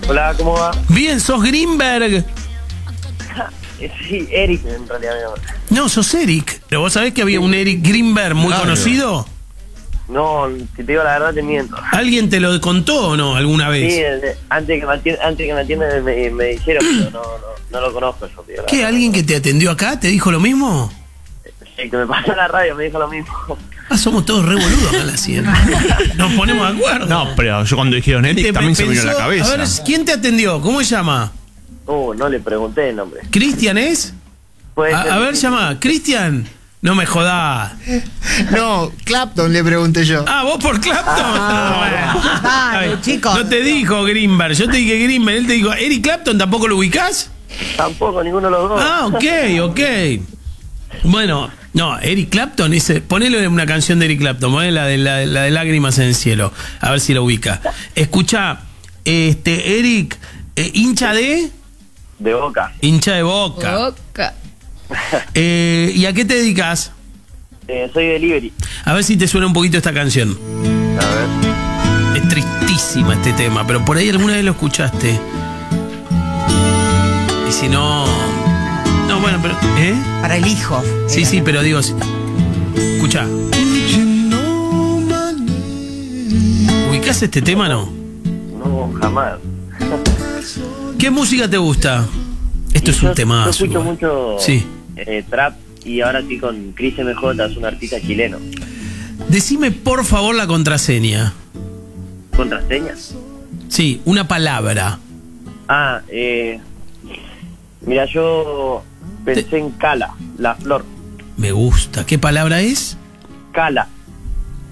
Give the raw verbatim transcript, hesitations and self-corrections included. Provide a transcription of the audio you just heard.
Hola, ¿cómo va? Bien, sos Greenberg. Sí, Eric en realidad mi nombre. No, sos Eric. Pero vos sabés que había un Eric Greenberg muy Claro. conocido. No, si te digo la verdad te miento. ¿Alguien te lo contó o no alguna vez? Sí, el de- antes que me atiendan, antes que me atiendan me, me dijeron, pero no, no, no lo conozco yo, tío. ¿Qué? ¿Alguien que te atendió acá te dijo lo mismo? Sí, que me pasó en la radio me dijo lo mismo. Ah, somos todos re boludos acá en la cien. Nos ponemos de acuerdo. No, pero yo cuando dijeron Eric Te también se me vino a la pensó- cabeza. A ver, ¿quién te atendió? ¿Cómo se llama? Uh, no le pregunté el nombre. ¿Cristian es? Puede A, ser a ver, que- llama. ¿Cristian? No me jodás. No, Clapton le pregunté yo. Ah, vos por Clapton. Ah, bueno. Dale, Ay, chicos. No te dijo Greenberg, yo te dije Greenberg, él te dijo, ¿Eric Clapton tampoco lo ubicás? Tampoco, ninguno de los dos. Ah, ok, ok. Bueno, no, Eric Clapton, ese, ponele una canción de Eric Clapton, ponele la de, la, la de Lágrimas en el Cielo, a ver si la ubica. Escucha, este, Eric, eh, hincha de, De Boca. hincha de Boca. Boca. Eh, ¿Y a qué te dedicas? Eh, soy delivery. A ver si te suena un poquito esta canción. A ver. Es tristísima este tema, pero por ahí alguna vez lo escuchaste. Y si no... No, bueno, pero... ¿Eh? Para el hijo. Sí, sí, pero digo... si- Escucha. ¿Ubicás este tema, no? No, jamás. ¿Qué música te gusta? Esto Y es yo- un temazo. Yo escucho igual. mucho Sí. eh, trap y ahora sí con Chris M J, es un artista chileno. Decime, por favor, la contraseña. ¿Contraseñas? Sí, una palabra. Ah, eh... Mira, yo pensé en Cala, la flor. Me gusta. ¿Qué palabra es? Cala.